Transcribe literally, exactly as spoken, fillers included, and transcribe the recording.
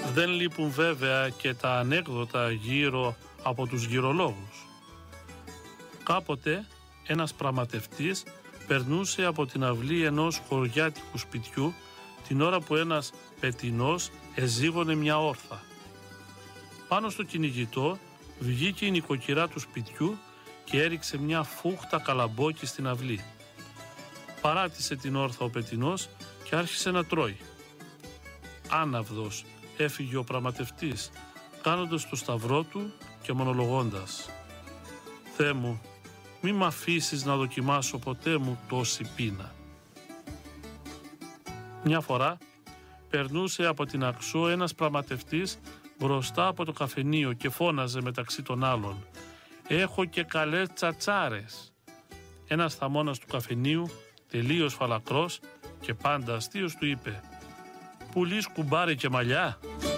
Δεν λείπουν βέβαια και τα ανέκδοτα γύρω από τους γυρολόγους. Κάποτε ένας πραγματευτής περνούσε από την αυλή ενός χωριάτικου σπιτιού την ώρα που ένας πετεινός εζήγωνε μια όρθα. Πάνω στο κυνηγητό βγήκε η νοικοκυρά του σπιτιού και έριξε μια φούχτα καλαμπόκι στην αυλή. Παράτησε την όρθα ο πετεινός και άρχισε να τρώει. Άναυδος έφυγε ο πραγματευτής, κάνοντας το σταυρό του και μονολογώντας: «Θεέ μου, μη μ' αφήσεις να δοκιμάσω ποτέ μου τόση πείνα». Μια φορά περνούσε από την Αξό ένας πραγματευτής μπροστά από το καφενείο και φώναζε μεταξύ των άλλων: «Έχω και καλές τσατσάρες». Ένας θαμώνας του καφενείου, τελείως φαλακρός και πάντα αστείος, του είπε: «Πουλείς κουμπάρι και μαλλιά?»